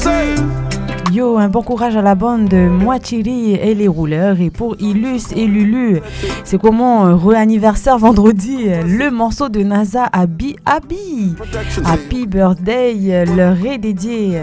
Yo, un bon courage à la bande de Moachiri et les rouleurs. Et pour Ilus et Lulu, c'est comment re-anniversaire vendredi. Le morceau de NASA Happy Birthday leur est dédié.